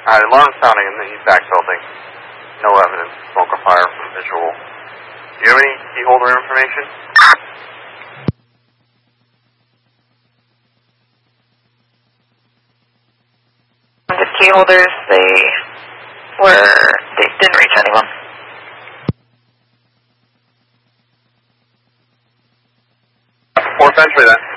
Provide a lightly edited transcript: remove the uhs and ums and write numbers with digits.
Alarm sounding in the back building. No evidence of smoke or fire from visual. Do you have any key holder information? The key holders, they didn't reach anyone. Fourth entry then.